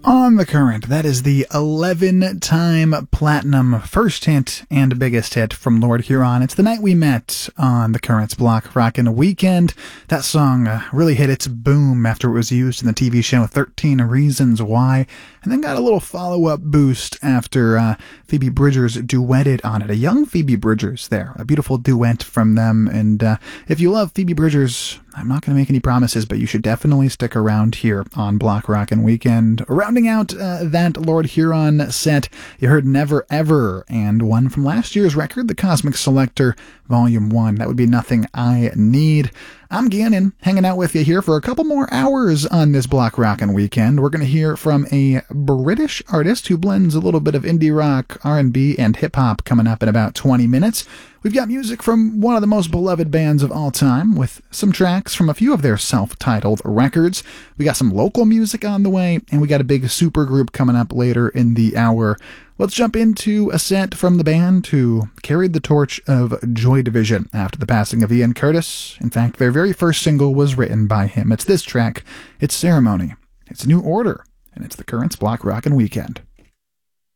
On the Current, that is the 11-time platinum first hit and biggest hit from Lord Huron. It's The Night We Met on the Current's Block Rockin' Weekend. That song really hit its boom after it was used in the TV show 13 Reasons Why, and then got a little follow-up boost after Phoebe Bridgers duetted on it. A young Phoebe Bridgers there, a beautiful duet from them, and if you love Phoebe Bridgers, I'm not going to make any promises, but you should definitely stick around here on Block Rockin' Weekend. Rounding out that Lord Huron set, you heard Never Ever, and one from last year's record, The Cosmic Selector, Volume 1. That would be Nothing I Need. I'm Gannon, hanging out with you here for a couple more hours on this Block Rockin' Weekend. We're going to hear from a British artist who blends a little bit of indie rock, R&B, and hip-hop coming up in about 20 minutes. We've got music from one of the most beloved bands of all time, with some tracks from a few of their self-titled records. We got some local music on the way, and we got a big supergroup coming up later in the hour. Let's jump into a set from the band who carried the torch of Joy Division after the passing of Ian Curtis. In fact, their very first single was written by him. It's this track. It's Ceremony. It's New Order, and it's the Current's Block Rockin' Weekend.